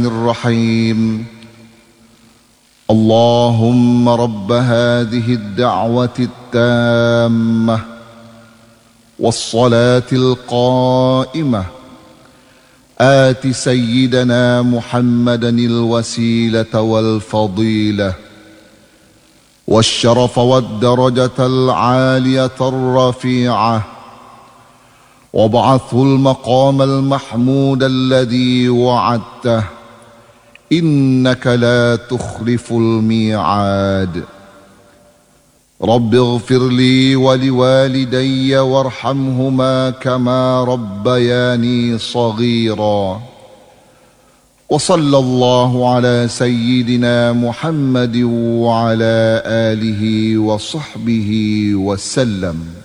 الرحيم. اللهم رب هذه الدعوة التامة والصلاة القائمة آت سيدنا محمدا الوسيلة والفضيلة والشرف والدرجة العالية الرفيعة، وابعثه المقام المحمود الذي وعدته، إنك لا تخلف الميعاد. رب اغفر لي ولوالدي وارحمهما كما ربياني صغيرا. وصلى الله على سيدنا محمد وعلى آله وصحبه وسلم.